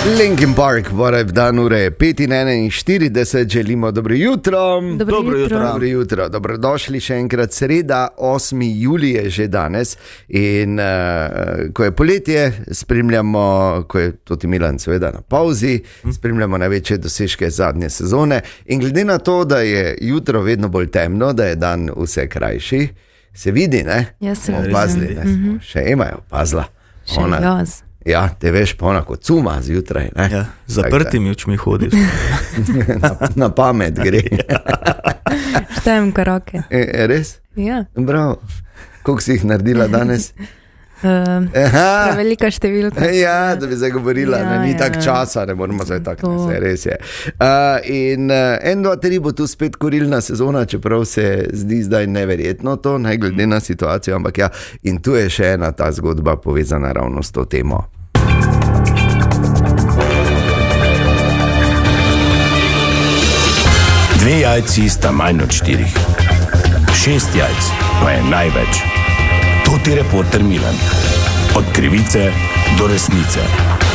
Linkin Park, What I've Done, ure je 5:41, želimo dobro jutro. Dobro jutro. Dobrodošli še enkrat, sreda, 8. julij je že danes in ko je poletje, spremljamo, ko je tudi Milan seveda na pauzi, spremljamo največje dosežke zadnje sezone in glede na to, da je jutro vedno bolj temno, da je dan vse krajši, se vidi, ne? Ja, se vidi. Opazili, ne? Še Ema je opazila. Še jaz. Ja, te veš, pa ona kot cuma zjutraj, ne? Ja, zaprtimi očmi hodiš. na pamet gre. Štejem korake. Res? Ja. Bravo. Koliko si jih naredila danes? Velika številka. Ja, da bi zdaj govorila, Ja, ni ja, tak ja. časa, ne moramo zdaj tako, To. res je. In 1, 2, 3 bo tu spet kurilna sezona, čeprav se zdi zdaj neverjetno to, ne glede na situacijo, ampak ja, in tu je še ena ta zgodba povezana ravno s to temo. Dve jajci sta manj od 4. 6 jajc pa je največ. To ti reporter Milan. Od krivice do resnice.